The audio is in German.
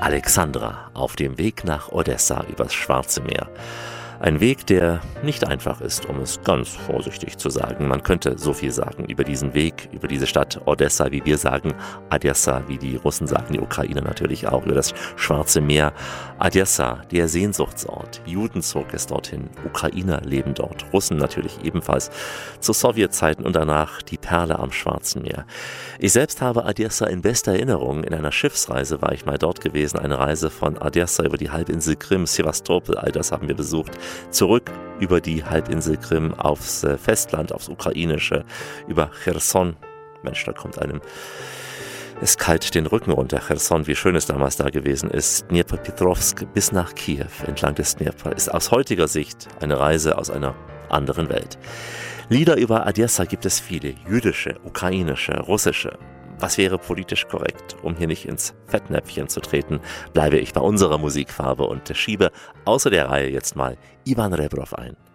Alexandra auf dem Weg nach Odessa übers Schwarze Meer. Ein Weg, der nicht einfach ist, um es ganz vorsichtig zu sagen. Man könnte so viel sagen über diesen Weg, über diese Stadt Odessa, wie wir sagen, Odessa, wie die Russen sagen, die Ukrainer natürlich auch, über das Schwarze Meer. Odessa, der Sehnsuchtsort. Juden zog es dorthin, Ukrainer leben dort, Russen natürlich ebenfalls. Zu Sowjetzeiten und danach die Perle am Schwarzen Meer. Ich selbst habe Odessa in bester Erinnerung. In einer Schiffsreise war ich mal dort gewesen, eine Reise von Odessa über die Halbinsel Krim, Sewastopol, all das haben wir besucht. Zurück über die Halbinsel Krim aufs Festland, aufs Ukrainische, über Cherson. Mensch, da kommt einem es kalt den Rücken runter. Cherson, wie schön es damals da gewesen ist. Dnipropetrovsk bis nach Kiew entlang des Dnepr ist aus heutiger Sicht eine Reise aus einer anderen Welt. Lieder über Odessa gibt es viele, jüdische, ukrainische, russische. Was wäre politisch korrekt? Um hier nicht ins Fettnäpfchen zu treten, bleibe ich bei unserer Musikfarbe und schiebe außer der Reihe jetzt mal Ivan Rebrov ein.